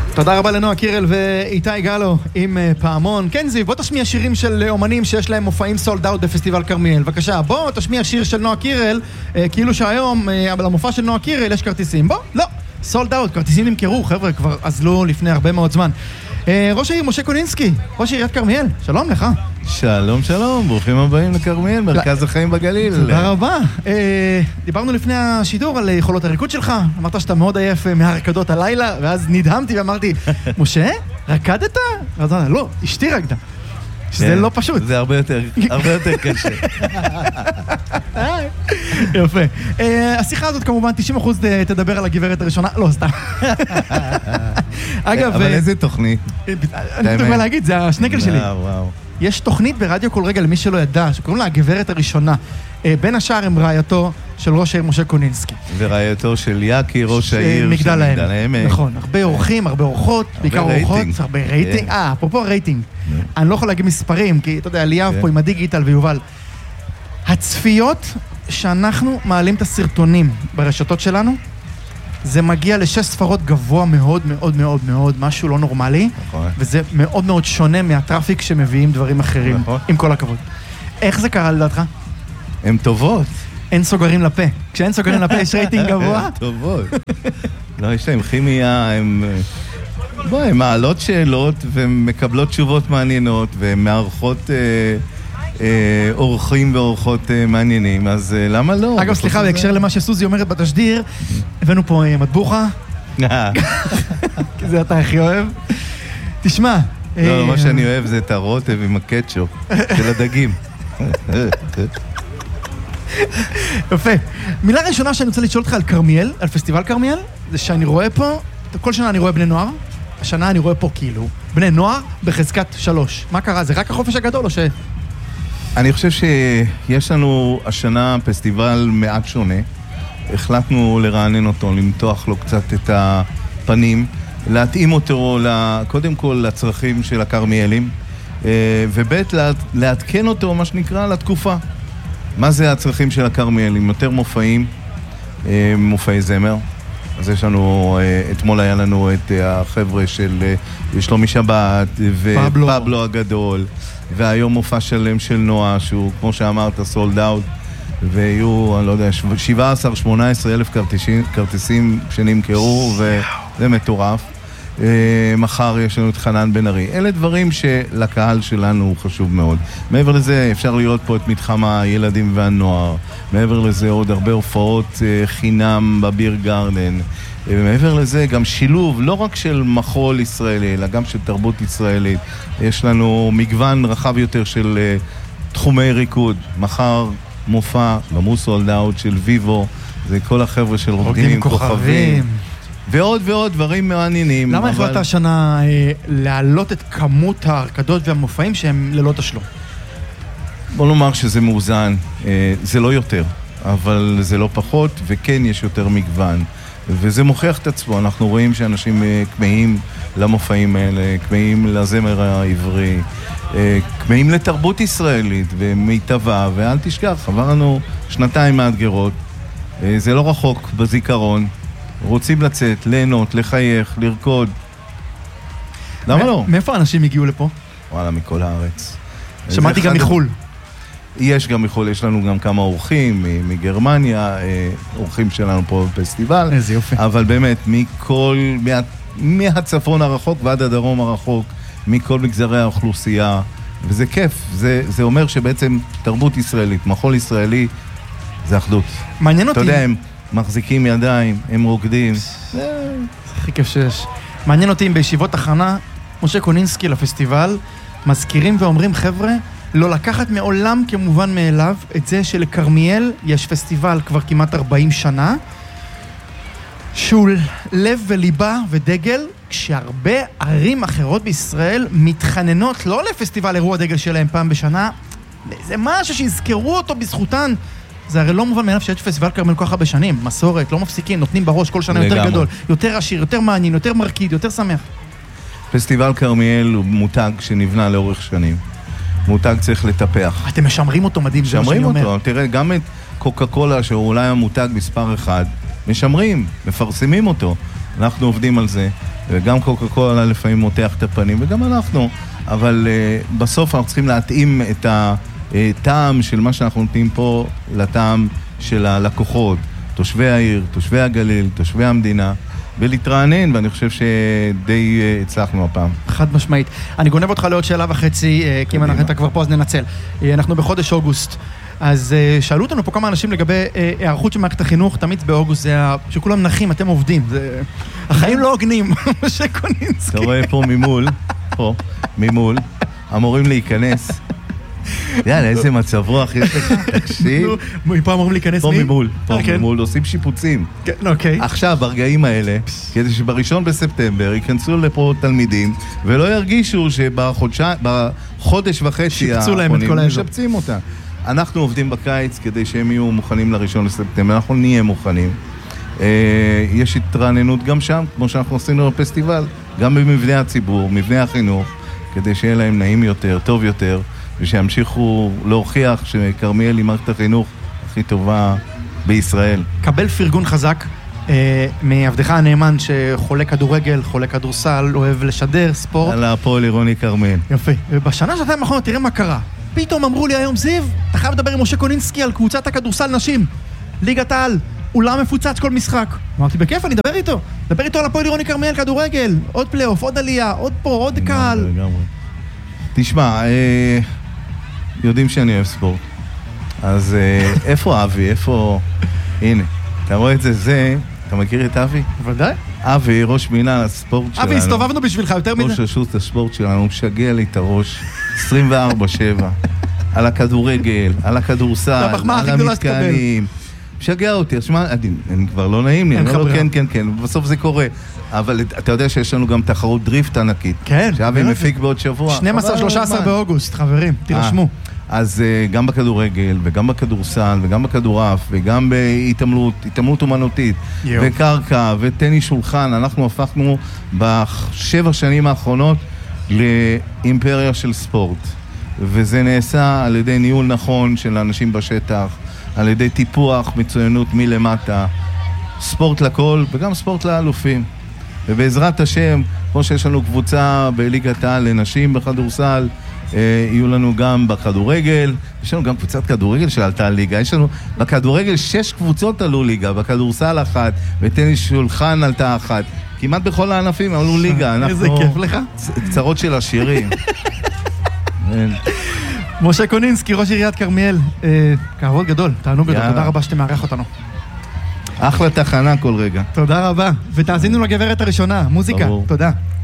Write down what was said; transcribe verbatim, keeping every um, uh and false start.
תודה רבה לנועה קירל ואיתי גלו עם פעמון. כן זיו, בוא תשמיע שירים של אומנים שיש להם מופעים סולד אאוט בפסטיבל כרמיאל. בבקשה, בוא תשמיע שיר של נועה קירל, כאילו שהיום למופע של נועה קירל יש כרטיסים. בוא, לא, סולד אאוט, כרטיסים נמכרו, חבר'ה, כבר עזלו לפני הרבה מאוד זמן. ראש העיר משה קונינסקי, ראש עיריית כרמיאל, שלום לך. שלום שלום, ברוכים הבאים לכרמיאל, מרכז החיים בגליל. תודה רבה. דיברנו לפני השידור על יכולות הריקוד שלך, אמרת שאתה מאוד עייף מהרקדות הלילה, ואז נדהמתי ואמרתי, משה, רקדת? ואז אמרתי, לא, אשתי רקדה. שזה לא פשוט. זה הרבה יותר, הרבה יותר קשה. יפה. השיחה הזאת כמובן תשעים אחוז תדבר על הגברת הראשונה, לא, סתם. אגב... אבל איזה תוכנית? אני תוכל להגיד, זה השנקל שלי. וואו. יש תוכנית ברדיו כל רגע למי שלא ידע, שקוראים לה הגברת הראשונה. בין השאר הם רעייתו של ראש העיר משה קונינסקי. ורעייתו של יקי, ראש העיר של מגדל העמק. נכון, הרבה אורחים, הרבה אורחות, בעיקר אורחות, הרבה רייטינג. אה, אפרופו רייטינג. אני לא יכול להגיד מספרים, כי אתה יודע, ליאב פה עם הדיגיטל ויובל. הצפיות שאנחנו מעלים את הסרטונים ברשתות שלנו, זה מגיע לשש ספרות גבוה מאוד מאוד מאוד מאוד, משהו לא נורמלי, וזה מאוד מאוד שונה מהטראפיק שמביאים דברים אחרים, עם כל הכבוד. איך זה קרה לדעתך? הן טובות. אין סוגרים לפה. כשאין סוגרים לפה יש רייטינג גבוה? הן טובות. לא, יש להם כימיה, הן... בוא, הן מעלות שאלות, והן מקבלות תשובות מעניינות, והן מערכות... אורחים ואורחות מעניינים, אז למה לא? אגב, סליחה, בהקשר למה שסוזי אומרת בתשדיר, הבאנו פה מטבוחה, כי זה אתה הכי אוהב. תשמע. לא, מה שאני אוהב זה את הרוטב עם הקטשופ של הדגים. יפה. מילה ראשונה שאני רוצה לשאול אותך על כרמיאל, על פסטיבל כרמיאל, זה שאני רואה פה, כל שנה אני רואה בני נוער, השנה אני רואה פה כאילו, בני נוער בחזקת שלוש. מה קרה? זה רק החופש הגדול או ש... אני חושב שיש לנו השנה פסטיבל מעט שונה. החלטנו לרענן אותו, למתוח לו קצת את הפנים, להתאים אותו קודם כל לצרכים של הכרמיאלים, ובית להתקן אותו, מה שנקרא, לתקופה. מה זה הצרכים של הכרמיאלים? יותר מופעים, מופעי זמר. אז יש לנו, אתמול היה לנו את החבר'ה של שלומי שבת ופבלו הגדול, והיום מופע שלם של נועה, שהוא, כמו שאמרת, סולד אאוט, ויהיו, אני לא יודע, שבע עשרה שמונה עשרה אלף כרטיסים, כרטיסים שנמכרו, וזה מטורף. מחר יש לנו את חנן בן ארי. אלה דברים שלקהל שלנו הוא חשוב מאוד. מעבר לזה, אפשר לראות פה את מתחם הילדים והנוער. מעבר לזה, עוד הרבה הופעות חינם בביר גרדן. ומעבר לזה, גם שילוב, לא רק של מחול ישראלי, אלא גם של תרבות ישראלית. יש לנו מגוון רחב יותר של uh, תחומי ריקוד. מחר מופע במוסולד אאוט של ויבו, זה כל החבר'ה של רוקדים עם כוכבים. כוכבים. ועוד ועוד דברים מעניינים. למה החלטת אבל... השנה אה, להעלות את כמות ההרקדות והמופעים שהם ללא תשלום? בוא נאמר שזה מאוזן. אה, זה לא יותר, אבל זה לא פחות, וכן יש יותר מגוון. וזה מוכיח את עצמו, אנחנו רואים שאנשים כמהים למופעים האלה, כמהים לזמר העברי, כמהים לתרבות ישראלית ומיטבה, ואל תשכח, עברנו שנתיים מאתגרות, זה לא רחוק בזיכרון, רוצים לצאת, ליהנות, לחייך, לרקוד. למה לא? מאיפה האנשים הגיעו לפה? וואלה, מכל הארץ. שמעתי גם מחול. יש גם מחול, יש לנו גם כמה אורחים מגרמניה, אורחים שלנו פה בפסטיבל. איזה יופי. אבל באמת, מכל, מה, מהצפון הרחוק ועד הדרום הרחוק, מכל מגזרי האוכלוסייה, וזה כיף. זה, זה אומר שבעצם תרבות ישראלית, מחול ישראלי, זה אחדות. מעניין אותי. אתה יודע, הם מחזיקים ידיים, הם רוקדים. זה הכי כיף שיש. מעניין אותי אם בישיבות הכנה, משה קונינסקי לפסטיבל, מזכירים ואומרים, חבר'ה, לא לקחת מעולם כמובן מאליו את זה שלכרמיאל יש פסטיבל כבר כמעט ארבעים שנה, שהוא לב וליבה ודגל, כשהרבה ערים אחרות בישראל מתחננות לא לפסטיבל אירוע דגל שלהם פעם בשנה, זה משהו שיזכרו אותו בזכותן. זה הרי לא מובן מאליו שיש פסטיבל כרמיאל כל כך הרבה שנים, מסורת, לא מפסיקים, נותנים בראש כל שנה יותר גדול, יותר עשיר, יותר מעניין, יותר מרקיד, יותר שמח. פסטיבל כרמיאל הוא מותג שנבנה לאורך שנים. מותג צריך לטפח. אתם משמרים אותו מדהים, זה מה שאני אומר. משמרים אותו, תראה, גם את קוקה קולה, שהוא אולי המותג מספר אחד, משמרים, מפרסמים אותו. אנחנו עובדים על זה. וגם קוקה קולה לפעמים מותח את הפנים, וגם אנחנו. אבל uh, בסוף אנחנו צריכים להתאים את הטעם של מה שאנחנו נותנים פה לטעם של הלקוחות, תושבי העיר, תושבי הגליל, תושבי המדינה, ולהתרענן, ואני חושב שדי uh, הצלחנו הפעם. חד משמעית. אני גונב אותך לעוד שאלה וחצי, uh, כי אם אנחנו כבר פה אז ננצל. Uh, אנחנו בחודש אוגוסט. אז uh, שאלו אותנו פה כמה אנשים לגבי uh, הערכות של מערכת החינוך, תמיד באוגוסט זה שכולם נחים, אתם עובדים. זה... החיים לא הוגנים, משה קונינסקי. אתה רואה פה ממול, פה, ממול, אמורים להיכנס. יאללה, איזה מצב רוח יש לך, תקשיב. מפה אמורים להיכנס מי? מי? פה ממול, פה ממול, עושים שיפוצים. אוקיי. עכשיו, ברגעים האלה, כדי שבראשון בספטמבר ייכנסו לפה תלמידים, ולא ירגישו שבחודש וחצי האחרונים משפצים אותה. אנחנו עובדים בקיץ כדי שהם יהיו מוכנים לראשון לספטמבר, אנחנו נהיה מוכנים. יש התרעננות גם שם, כמו שאנחנו עשינו בפסטיבל, גם במבנה הציבור, מבנה החינוך, כדי שיהיה להם נעים יותר, טוב יותר, ושימשיכו להוכיח שכרמיאל היא מערכת החינוך הכי טובה בישראל. קבל פרגון חזק אה, מעבדך הנאמן שחולה כדורגל, חולה כדורסל, אוהב לשדר, ספורט. על הפועל עירוני כרמיאל. יפה. ובשנה שנתיים האחרונות תראה מה קרה. פתאום אמרו לי היום, זיו, אתה חייב לדבר עם משה קונינסקי על קבוצת הכדורסל נשים. ליגת העל, אולם מפוצץ כל משחק. אמרתי, בכיף, אני אדבר איתו. דבר איתו על הפועל עירוני כרמיאל, כדורגל, עוד פלייאוף, עוד עלייה, עוד פה, עוד קהל. תשמע, אה, יודעים שאני אוהב ספורט. אז אה, איפה אבי? איפה... הנה, אתה רואה את זה, זה... אתה מכיר את אבי? בוודאי. אבי, ראש מינהל הספורט שלנו. אבי, הסתובבנו בשבילך יותר מדי. ראש רשות הספורט שלנו, משגע לי את הראש עשרים וארבע שבע. על הכדורגל, על הכדורסל, על המתקנים. משגע אותי, תשמע, אני כבר לא נעים לי, אני לא, כן, כן, כן, בסוף זה קורה. אבל אתה יודע שיש לנו גם תחרות דריפט ענקית. כן. שאבי מפיק בעוד שבוע. שנים עשר שלושה עשר באוגוסט, חברים, תירשמו. אז גם בכדורגל, וגם בכדורסל, וגם בכדורעף, וגם בהתעמלות, התעמלות אומנותית, וקרקע, וטניס שולחן, אנחנו הפכנו בשבע שנים האחרונות לאימפריה של ספורט. וזה נעשה על ידי ניהול נכון של האנשים בשטח, על ידי טיפוח מצוינות מלמטה, ספורט לכל וגם ספורט לאלופים. ובעזרת השם, כמו שיש לנו קבוצה בליגת העל לנשים בכדורסל, יהיו לנו גם בכדורגל, יש לנו גם קבוצת כדורגל שעלתה על ליגה, יש לנו בכדורגל שש קבוצות עלו ליגה, בכדורסל אחת, וטניס שולחן עלתה אחת, כמעט בכל הענפים עלו ליגה. איזה כיף לך. קצרות של השירים. משה קונינסקי, ראש עיריית כרמיאל, כבוד גדול, תענוג גדול, תודה רבה שאתם מארח אותנו. אחלה תחנה כל רגע. תודה רבה, ותאזינו לגברת הראשונה, מוזיקה, תודה.